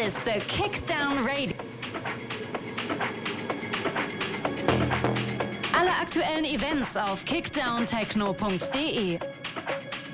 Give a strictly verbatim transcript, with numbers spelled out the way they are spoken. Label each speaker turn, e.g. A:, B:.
A: ist The Kickdown Radio. Alle aktuellen Events auf kickdowntechno punkt de.